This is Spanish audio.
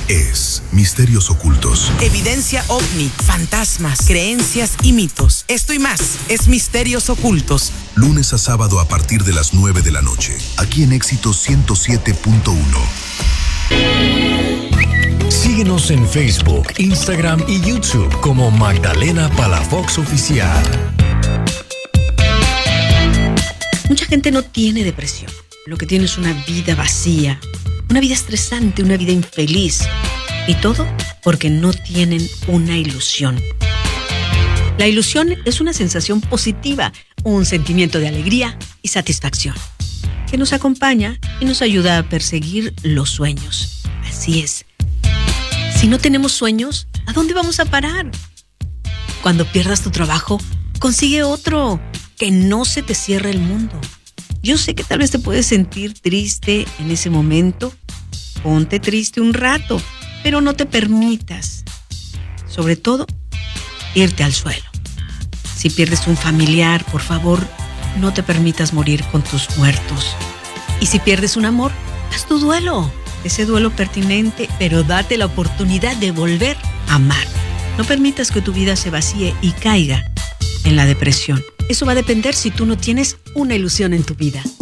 es Misterios Ocultos. Evidencia ovni, fantasmas, creencias y mitos. Esto y más es Misterios Ocultos. Lunes a sábado a partir de las 9 de la noche. Aquí en Éxito 107.1. Síguenos en Facebook, Instagram y YouTube como Magdalena Palafox Oficial. Mucha gente no tiene depresión. Lo que tiene es una vida vacía, una vida estresante, una vida infeliz. Y todo porque no tienen una ilusión. La ilusión es una sensación positiva, un sentimiento de alegría y satisfacción, que nos acompaña y nos ayuda a perseguir los sueños. Así es. Si no tenemos sueños, ¿a dónde vamos a parar? Cuando pierdas tu trabajo, consigue otro, que no se te cierre el mundo. Yo sé que tal vez te puedes sentir triste en ese momento. Ponte triste un rato, pero no te permitas, sobre todo, irte al suelo. Si pierdes un familiar, por favor, no te permitas morir con tus muertos. Y si pierdes un amor, haz tu duelo. Ese duelo pertinente, pero date la oportunidad de volver a amar. No permitas que tu vida se vacíe y caiga en la depresión. Eso va a depender si tú no tienes una ilusión en tu vida.